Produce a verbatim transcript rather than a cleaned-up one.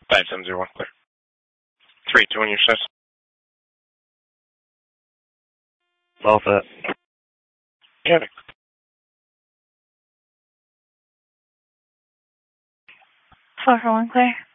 five seven zero one, clear. three two one, your status. All set. Got it. four four one, clear.